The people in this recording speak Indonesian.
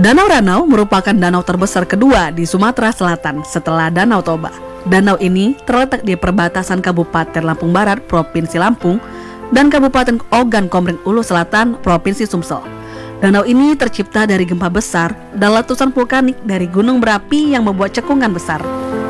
Danau Ranau merupakan danau terbesar kedua di Sumatera Selatan setelah Danau Toba. Danau ini terletak di perbatasan Kabupaten Lampung Barat, Provinsi Lampung, dan Kabupaten Ogan Komering Ulu Selatan, Provinsi Sumsel. Danau ini tercipta dari gempa besar dan letusan vulkanik dari gunung berapi yang membuat cekungan besar.